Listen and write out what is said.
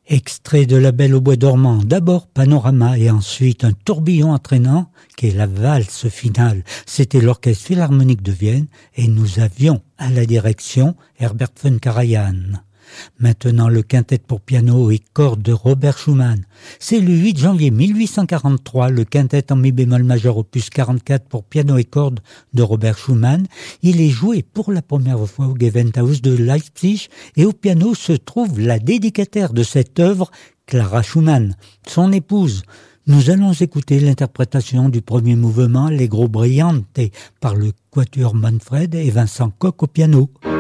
Extrait de La Belle au bois dormant, d'abord Panorama et ensuite un tourbillon entraînant qui est la valse finale. C'était l'Orchestre Philharmonique de Vienne et nous avions à la direction Herbert von Karajan. Maintenant le quintet pour piano et cordes de Robert Schumann. C'est le 8 janvier 1843, le quintet en mi bémol majeur opus 44 pour piano et cordes de Robert Schumann. Il est joué pour la première fois au Gewandhaus de Leipzig et au piano se trouve la dédicataire de cette œuvre, Clara Schumann, son épouse. Nous allons écouter l'interprétation du premier mouvement, Allegro brillante, par le quatuor Manfred et Vincent Koch au piano.